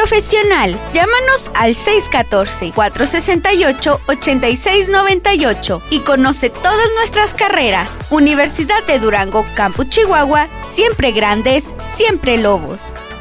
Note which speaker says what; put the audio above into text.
Speaker 1: profesional. Llámanos al 614-468-8698 y conoce todas nuestras carreras. Universidad de Durango, Campus Chihuahua, siempre grandes, siempre lobos.